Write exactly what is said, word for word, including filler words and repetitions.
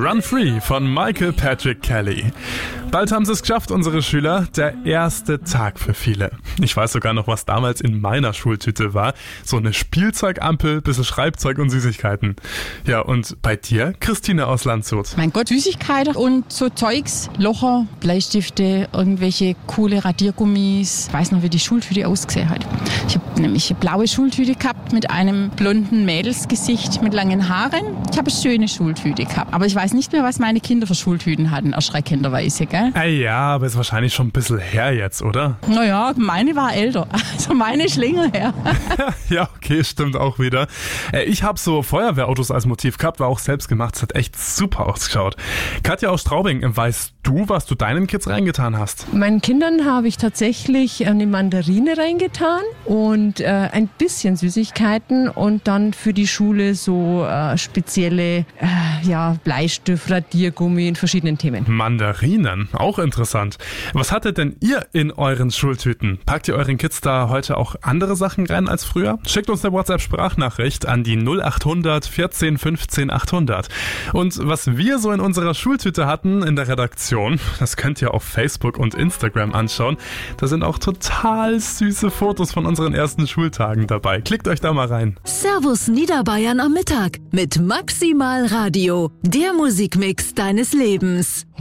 Run Free von Michael Patrick Kelly. Bald haben sie es geschafft, unsere Schüler. Der erste Tag für viele. Ich weiß sogar noch, was damals in meiner Schultüte war. So eine Spielzeugampel, bisschen Schreibzeug und Süßigkeiten. Ja, und bei dir, Christine aus Landshut? Mein Gott, Süßigkeiten und so Zeugs, Locher, Bleistifte, irgendwelche coole Radiergummis. Ich weiß noch, wie die Schultüte ausgesehen hat. Ich habe nämlich eine blaue Schultüte gehabt mit einem blonden Mädelsgesicht mit langen Haaren. Ich habe eine schöne Schultüte gehabt. Aber ich weiß nicht mehr, was meine Kinder für Schultüten hatten, erschreckenderweise, gell? Äh, ja, aber ist wahrscheinlich schon ein bisschen her jetzt, oder? Naja, meine war älter. Also meine ist länger her. Ja, okay, stimmt auch wieder. Äh, ich habe so Feuerwehrautos als Motiv gehabt, war auch selbst gemacht. Es hat echt super ausgeschaut. Katja aus Straubing, weißt du, was du deinen Kids reingetan hast? Meinen Kindern habe ich tatsächlich eine Mandarine reingetan und äh, ein bisschen Süßigkeiten und dann für die Schule so äh, spezielle äh, ja, Bleistift, Radiergummi in verschiedenen Themen. Mandarinen, auch interessant. Was hattet denn ihr in euren Schultüten? Packt ihr euren Kids da heute auch andere Sachen rein als früher? Schickt uns eine WhatsApp-Sprachnachricht an die null acht hundert vierzehn fünfzehn achthundert. Und was wir so in unserer Schultüte hatten in der Redaktion, das könnt ihr auf Facebook und Instagram anschauen. Da sind auch total süße Fotos von unseren ersten Schultagen dabei. Klickt euch da mal rein. Servus Niederbayern am Mittag mit Maximal Radio, der Musikmix deines Lebens.